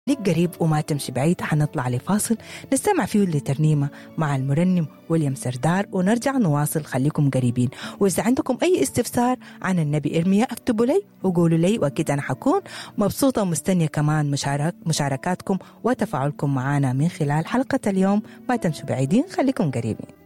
ليك قريب وما تمشي بعيد. حنطلع لفاصل نستمع فيه لترنيمة مع المرنم ويليام سردار ونرجع نواصل. خليكم قريبين، وإذا عندكم أي استفسار عن النبي إرميا اكتبوا لي وقولوا لي، وأكيد أنا حكون مبسوطة ومستنية كمان مشاركاتكم وتفاعلكم معنا من خلال حلقة اليوم. ما تمشوا بعيدين، خليكم قريبين.